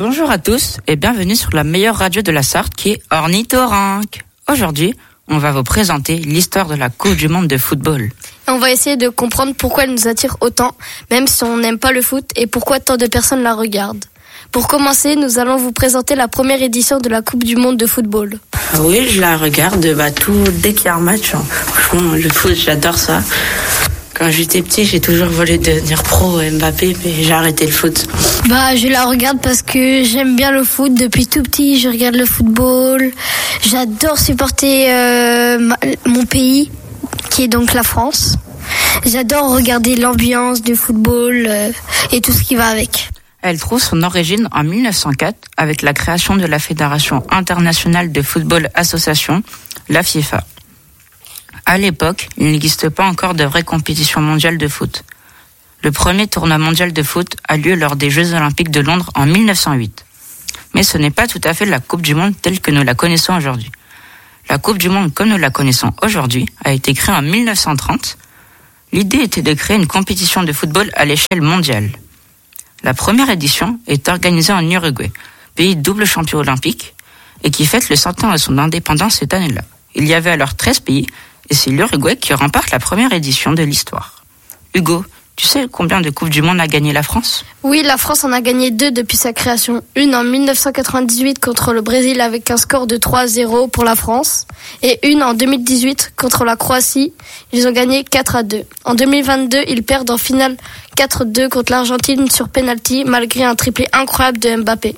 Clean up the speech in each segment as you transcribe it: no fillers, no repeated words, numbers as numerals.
Bonjour à tous et bienvenue sur la meilleure radio de la Sarthe qui est Ornithorynque. Aujourd'hui, on va vous présenter l'histoire de la Coupe du Monde de football. On va essayer de comprendre pourquoi elle nous attire autant, même si on n'aime pas le foot, et pourquoi tant de personnes la regardent. Pour commencer, nous allons vous présenter la première édition de la Coupe du Monde de football. Oui, je la regarde dès qu'il y a un match. Franchement, le foot, j'adore ça. Quand j'étais petit, j'ai toujours voulu devenir pro Mbappé, mais j'ai arrêté le foot. Je la regarde parce que j'aime bien le foot. Depuis tout petit, je regarde le football. J'adore supporter mon pays, qui est donc la France. J'adore regarder l'ambiance du football et tout ce qui va avec. Elle trouve son origine en 1904 avec la création de la Fédération internationale de football association, la FIFA. À l'époque, il n'existe pas encore de vraie compétition mondiale de foot. Le premier tournoi mondial de foot a lieu lors des Jeux Olympiques de Londres en 1908. Mais ce n'est pas tout à fait la Coupe du Monde telle que nous la connaissons aujourd'hui. La Coupe du Monde comme nous la connaissons aujourd'hui a été créée en 1930. L'idée était de créer une compétition de football à l'échelle mondiale. La première édition est organisée en Uruguay, pays double champion olympique, et qui fête le 100 ans de son indépendance cette année-là. Il y avait alors 13 pays, et c'est l'Uruguay qui remporte la première édition de l'histoire. Hugo, tu sais combien de Coupes du Monde a gagné la France ? Oui, la France en a gagné 2 depuis sa création. Une en 1998 contre le Brésil avec un score de 3-0 pour la France. Et une en 2018 contre la Croatie. Ils ont gagné 4-2. En 2022, ils perdent en finale 4-2 contre l'Argentine sur penalty malgré un triplé incroyable de Mbappé.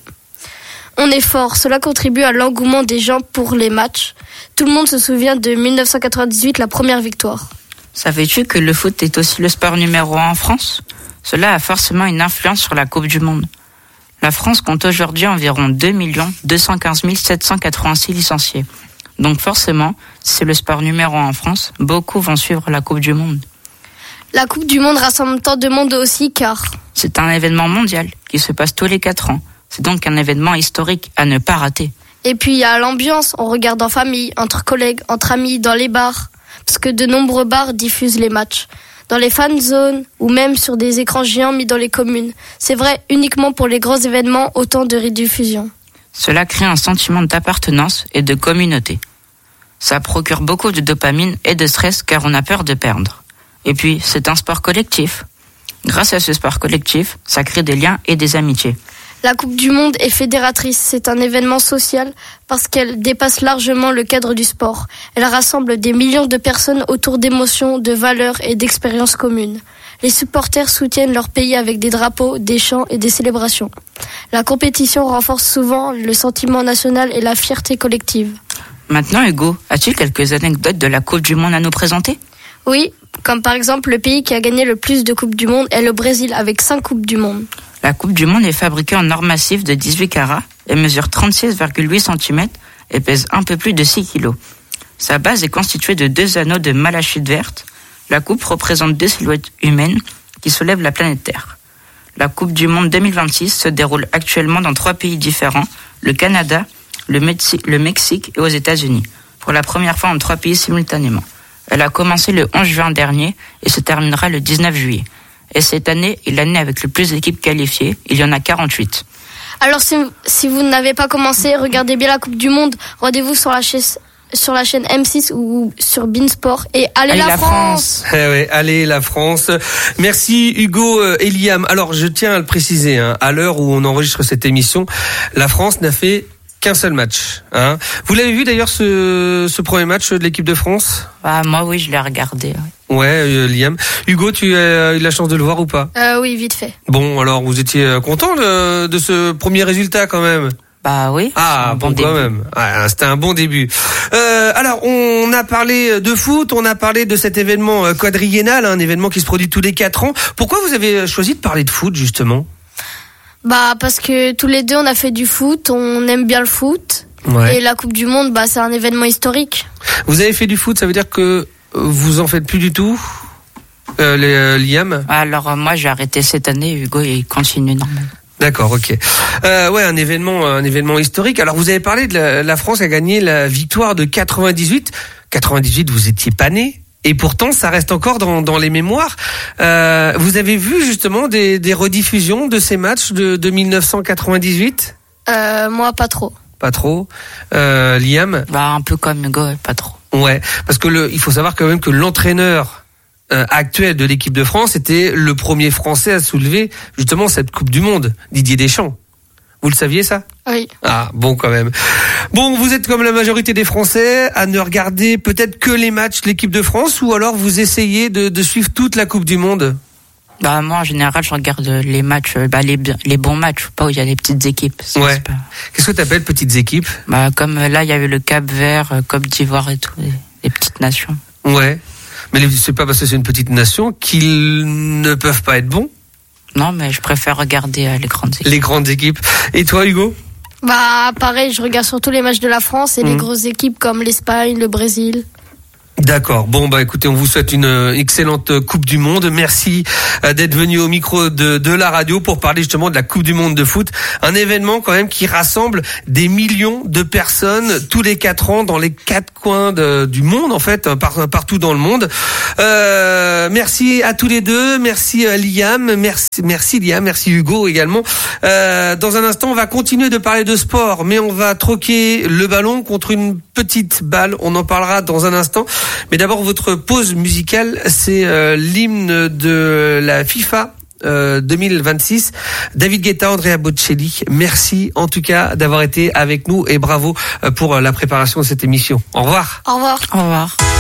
On est fort, cela contribue à l'engouement des gens pour les matchs. Tout le monde se souvient de 1998, la première victoire. Savais-tu que le foot est aussi le sport numéro 1 en France ? Cela a forcément une influence sur la Coupe du Monde. La France compte aujourd'hui environ 2 215 786 licenciés. Donc forcément, si c'est le sport numéro 1 en France, beaucoup vont suivre la Coupe du Monde. La Coupe du Monde rassemble tant de monde aussi car... C'est un événement mondial qui se passe tous les 4 ans. C'est donc un événement historique à ne pas rater. Et puis il y a l'ambiance, on regarde en famille, entre collègues, entre amis, dans les bars. Parce que de nombreux bars diffusent les matchs. Dans les fan zones ou même sur des écrans géants mis dans les communes. C'est vrai uniquement pour les grands événements, autant de rediffusion. Cela crée un sentiment d'appartenance et de communauté. Ça procure beaucoup de dopamine et de stress car on a peur de perdre. Et puis, c'est un sport collectif. Grâce à ce sport collectif, ça crée des liens et des amitiés. La Coupe du Monde est fédératrice. C'est un événement social parce qu'elle dépasse largement le cadre du sport. Elle rassemble des millions de personnes autour d'émotions, de valeurs et d'expériences communes. Les supporters soutiennent leur pays avec des drapeaux, des chants et des célébrations. La compétition renforce souvent le sentiment national et la fierté collective. Maintenant, Hugo, as-tu quelques anecdotes de la Coupe du Monde à nous présenter ? Oui, comme par exemple le pays qui a gagné le plus de Coupes du Monde est le Brésil avec 5 Coupes du Monde. La Coupe du Monde est fabriquée en or massif de 18 carats et mesure 36,8 cm et pèse un peu plus de 6 kg. Sa base est constituée de 2 anneaux de malachite verte. La coupe représente 2 silhouettes humaines qui soulèvent la planète Terre. La Coupe du Monde 2026 se déroule actuellement dans 3 pays différents, le Canada, le Mexique et aux États-Unis, pour la première fois en 3 pays simultanément. Elle a commencé le 11 juin dernier et se terminera le 19 juillet. Et cette année est l'année avec le plus d'équipes qualifiées. Il y en a 48. Alors si vous n'avez pas commencé, regardez bien la Coupe du Monde. Rendez-vous sur la chaîne M6 ou sur Beansport. Et allez la France. Allez la France. Merci Hugo et Liam. Alors je tiens à le préciser, à l'heure où on enregistre cette émission, la France n'a fait qu'un seul match. Vous l'avez vu d'ailleurs ce premier match de l'équipe de France ? Moi oui, je l'ai regardé. Ouais, Liam. Hugo, tu as eu la chance de le voir ou pas ? Oui, vite fait. Bon, alors vous étiez content de ce premier résultat quand même ? Oui. Bon début. Quand même. C'était un bon début. Alors, on a parlé de foot, on a parlé de cet événement quadriennal, un événement qui se produit tous les 4 ans. Pourquoi vous avez choisi de parler de foot justement ? Parce que tous les deux on a fait du foot, on aime bien le foot. Ouais. Et la Coupe du Monde, c'est un événement historique. Vous avez fait du foot, ça veut dire que vous en faites plus du tout, Liam ? Alors moi j'ai arrêté cette année, Hugo il continue normalement. D'accord, ok. Un événement historique. Alors vous avez parlé de la France qui a gagné la victoire de 98. 98, vous étiez pas né ? Et pourtant, ça reste encore dans les mémoires. Vous avez vu justement des rediffusions de ces matchs de 1998 ? Moi, pas trop. Pas trop. Liam ? Un peu comme Hugo, pas trop. Ouais, parce que il faut savoir quand même que l'entraîneur actuel de l'équipe de France était le premier Français à soulever justement cette Coupe du Monde, Didier Deschamps. Vous le saviez ça ? Oui. Ah, bon quand même. Bon, vous êtes comme la majorité des Français à ne regarder peut-être que les matchs de l'équipe de France ou alors vous essayez de suivre toute la Coupe du Monde ? Moi, en général, je regarde les matchs, les bons matchs, pas où il y a des petites équipes. Ouais. Qu'est-ce que t'appelles petites équipes ? Comme là, il y avait le Cap-Vert, Côte d'Ivoire et tout, les petites nations. Ouais. Mais c'est pas parce que c'est une petite nation qu'ils ne peuvent pas être bons ? Non, mais je préfère regarder les grandes équipes. Les grandes équipes. Et toi, Hugo ? Pareil, je regarde surtout les matchs de la France et les grosses équipes comme l'Espagne, le Brésil. D'accord. Bon, écoutez, on vous souhaite une excellente Coupe du Monde. Merci d'être venu au micro de la radio pour parler justement de la Coupe du Monde de foot. Un événement quand même qui rassemble des millions de personnes tous les 4 ans dans les 4 coins du monde, en fait, partout dans le monde. Merci à tous les deux. Merci Liam. Merci Liam. Merci Hugo également. Dans un instant, on va continuer de parler de sport, mais on va troquer le ballon contre une petite balle. On en parlera dans un instant. Mais d'abord, votre pause musicale, c'est l'hymne de la FIFA 2026. David Guetta, Andrea Bocelli. Merci en tout cas d'avoir été avec nous et bravo pour la préparation de cette émission. Au revoir. Au revoir. Au revoir.